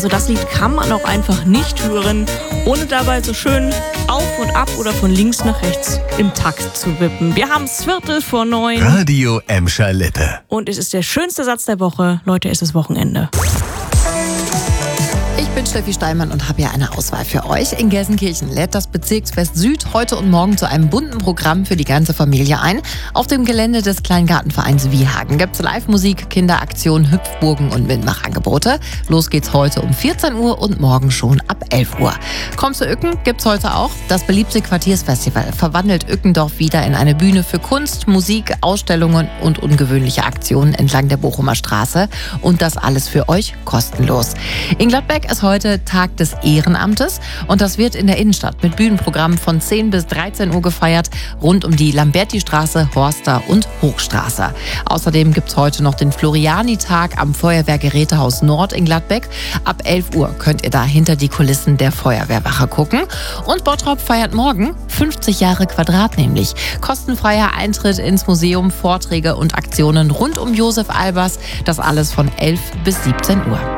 Also das Lied kann man auch einfach nicht hören, ohne dabei so schön auf und ab oder von links nach rechts im Takt zu wippen. Wir haben es 8:45. Radio Emscher Lippe. Und es ist der schönste Satz der Woche. Leute, es ist Wochenende. Ich bin Steffi Steinmann und habe hier eine Auswahl für euch. In Gelsenkirchen lädt das Bezirksfest Süd heute und morgen zu einem bunten Programm für die ganze Familie ein. Auf dem Gelände des Kleingartenvereins Wiehagen gibt es Live-Musik, Kinderaktionen, Hüpfburgen und Mitmachangebote. Los geht's heute um 14 Uhr und morgen schon ab 11 Uhr. Komm zu Uecken gibt's heute auch. Das beliebte Quartiersfestival verwandelt Ueckendorf wieder in eine Bühne für Kunst, Musik, Ausstellungen und ungewöhnliche Aktionen entlang der Bochumer Straße. Und das alles für euch kostenlos. In Gladbeck ist heute Tag des Ehrenamtes und das wird in der Innenstadt mit Bühnenprogrammen von 10 bis 13 Uhr gefeiert, rund um die Lambertistraße, Horster und Hochstraße. Außerdem gibt es heute noch den Floriani-Tag am Feuerwehrgerätehaus Nord in Gladbeck. Ab 11 Uhr könnt ihr da hinter die Kulissen der Feuerwehrwache gucken. Und Bottrop feiert morgen 50 Jahre Quadrat nämlich. Kostenfreier Eintritt ins Museum, Vorträge und Aktionen rund um Josef Albers. Das alles von 11 bis 17 Uhr.